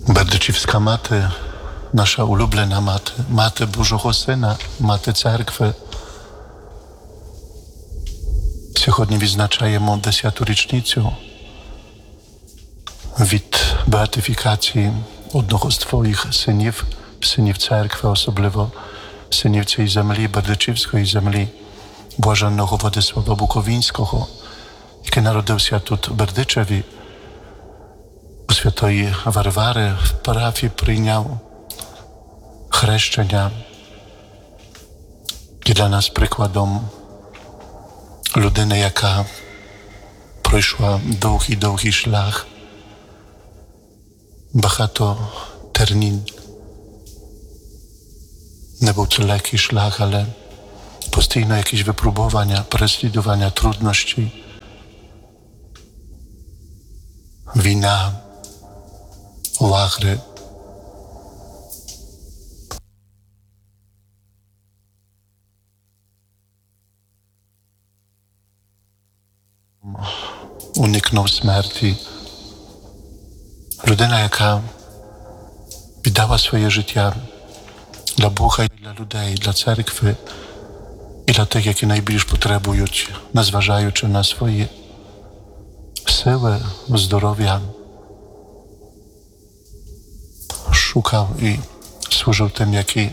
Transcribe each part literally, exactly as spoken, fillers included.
Бердичівська мати, наша улюблена мати, мати Божого Сина, мати Церкви. Сьогодні відзначаємо десяту річницю від беатифікації одного з твоїх синів, синів Церкви, особливо синів цієї землі, Бердичівської землі, блаженного Владислава Буковинського, який народився тут в Бердичеві, у Святої Варвари в парафії прийняв хрещення і для нас прикладом людини, яка пройшла довгий-довгий шлях, багато тернін. Не був це легкий шлях, але постійно якісь випробування, переслідування, труднощі, війна, лагри. Уникнув смерті. Людина, яка віддала своє життя для Бога, і для людей, для Церкви, і для тих, які найбільш потребують, незважаючи на свої сили, здоров'я, шукав і служив тим, які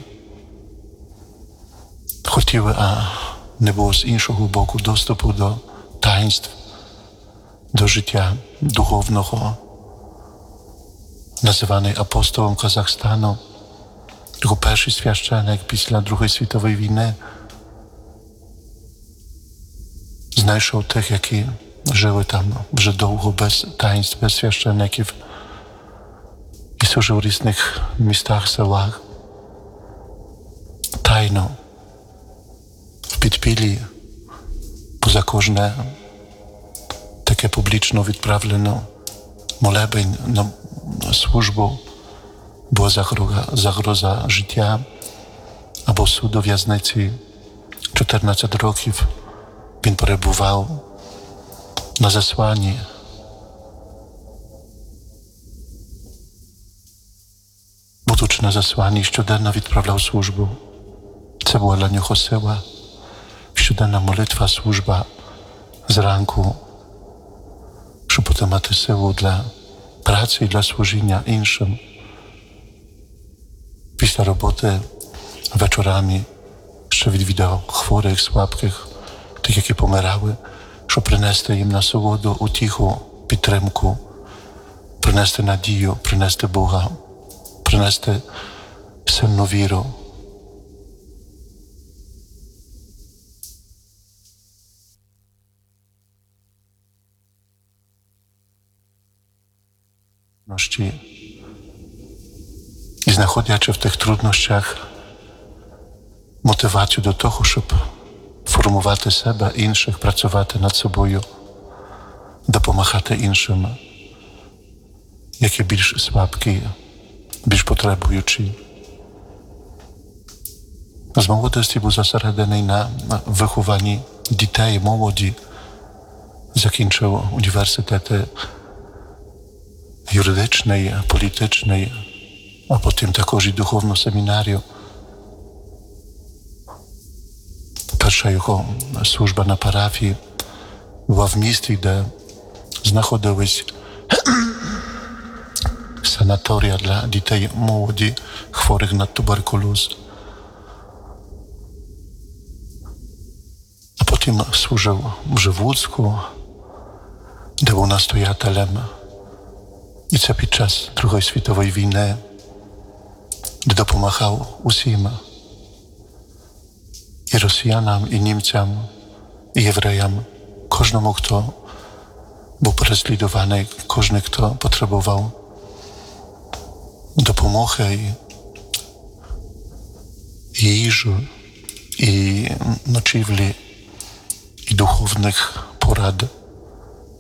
хотіли, а не було з іншого боку доступу до таїнств, до життя духовного. Називаний апостолом Казахстану, його перший священик після Другої світової війни, знайшов тих, які жили там вже довго без таїнств, без священиків, і служив у різних містах, селах, тайно, в підпіллі, поза кожне таке публічно відправлено молебень на службу, була загроза, загроза життя або суд у в'язниці. чотирнадцять років він перебував на засланні. Будучи на засланні, щоденно відправляв службу. Це була для нього сила, щоденна молитва, служба зранку, щоб потім мати силу для праці і для служіння іншим. Після роботи вечорами ще відвідав хворих, слабких, тих, які помирали, щоб принести їм насолоду, утіху, підтримку, принести надію, принести Бога, принести сильну віру. І знаходячи в тих труднощах мотивацію до того, щоб формувати себе, інших, працювати над собою, допомагати іншим, які більш слабкі, більш потребуючі. З молодості був зосереджений на вихованні дітей, молоді, закінчив університети юридичний, політичний, а потім також і духовну семінарію. Перша його служба на парафії була в місті, де знаходились санаторія для дітей молоді, хворих на туберкульоз. А потім служив вже в Луцьку, де був настоятелем. І це під час Другої світової війни, де допомагав усім, і росіянам, і німцям, і євреям, кожному, хто був переслідуваний, кожен, хто потребував допомоги, і їжу, і ночівлі, і духовних порад.